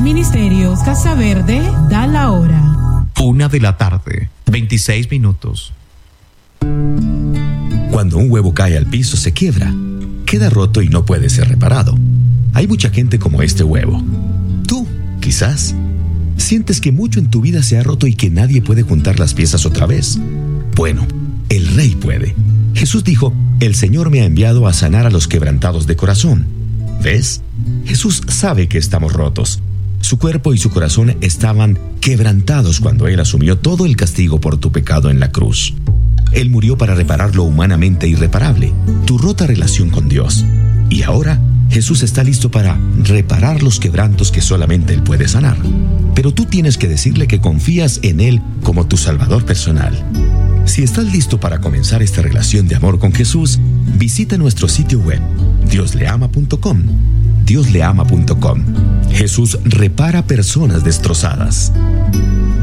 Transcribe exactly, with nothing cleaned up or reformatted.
Ministerios Casa Verde da la hora. Una de la tarde, veintiséis minutos. Cuando un huevo cae al piso se quiebra, queda roto y no puede ser reparado. Hay mucha gente como este huevo. Tú, quizás, sientes que mucho en tu vida se ha roto y que nadie puede juntar las piezas otra vez. Bueno, el Rey puede. Jesús dijo, el Señor me ha enviado a sanar a los quebrantados de corazón. ¿Ves? Jesús sabe que estamos rotos. Su cuerpo y su corazón estaban quebrantados cuando Él asumió todo el castigo por tu pecado en la cruz. Él murió para reparar lo humanamente irreparable, tu rota relación con Dios. Y ahora, Jesús está listo para reparar los quebrantos que solamente Él puede sanar. Pero tú tienes que decirle que confías en Él como tu Salvador personal. Si estás listo para comenzar esta relación de amor con Jesús, visita nuestro sitio web, dios le ama punto com. dios le ama punto com. Jesús repara personas destrozadas.